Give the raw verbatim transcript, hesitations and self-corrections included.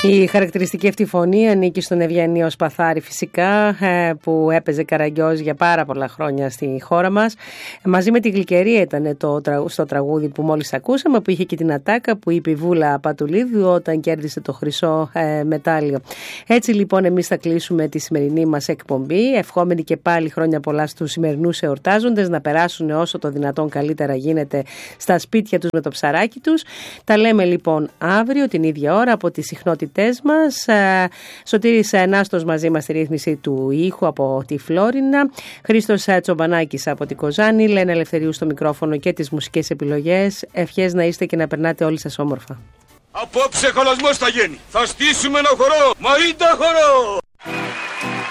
Η χαρακτηριστική αυτή φωνή ανήκει στον Ευγενείο Σπαθάρη φυσικά, που έπαιζε Καραγκιόζη για πάρα πολλά χρόνια στη χώρα μας. Μαζί με τη Γλυκερία ήταν το, στο τραγούδι που μόλις ακούσαμε, που είχε και την ατάκα που είπε η Βούλα Πατουλίδου όταν κέρδισε το χρυσό ε, μετάλλιο. Έτσι λοιπόν εμείς θα κλείσουμε τη σημερινή μας εκπομπή, ευχόμενοι και πάλι χρόνια πολλά στους σημερινούς εορτάζοντες, να περάσουν όσο το δυνατόν καλύτερα γίνεται στα σπίτια τους με το ψαράκι τους. Τα λέμε λοιπόν αύριο την ίδια ώρα από τις συχνότητές μας. Σωτήρης Νάστος μαζί μας στη ρύθμιση του ήχου από τη Φλόρινα, Χρήστος Τσομπανάκης από την Κοζάνη, Λένα Ελευθερίου στο μικρόφωνο και τις μουσικές επιλογές. Ευχές να είστε και να περνάτε όλοι σας όμορφα. Απόψε χαλασμός θα γίνει. Θα στήσουμε ένα χορό. Μαρίντα χορό.